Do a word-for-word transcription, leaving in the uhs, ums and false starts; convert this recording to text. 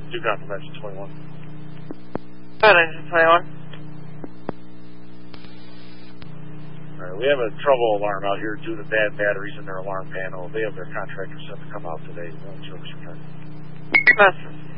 Do got from engine twenty-one. Good, engine twenty-one. Alright, we have a trouble alarm out here due to bad batteries in their alarm panel. They have their contractor set to come out today. No service return. Message.